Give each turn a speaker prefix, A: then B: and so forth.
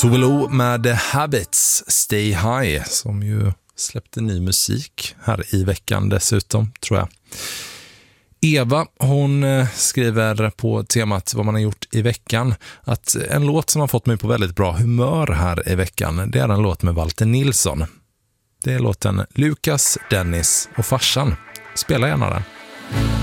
A: Tove Lo med The Habits, Stay High, som ju släppte ny musik här i veckan dessutom, tror jag. Eva, hon skriver på temat vad man har gjort i veckan att en låt som har fått mig på väldigt bra humör här i veckan, det är en låt med Walter Nilsson. Det är låten Lukas, Dennis och farsan. Spela gärna den.